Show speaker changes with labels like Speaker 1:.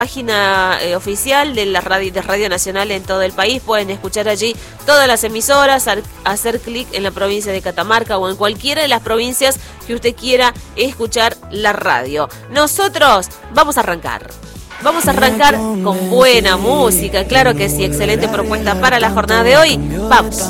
Speaker 1: Página oficial de Radio Nacional en todo el país. Pueden escuchar allí todas las emisoras, hacer clic en la provincia de Catamarca o en cualquiera de las provincias que usted quiera escuchar la radio. Nosotros vamos a arrancar. Vamos a arrancar con buena música, claro que sí, excelente propuesta para la jornada de hoy. Vamos.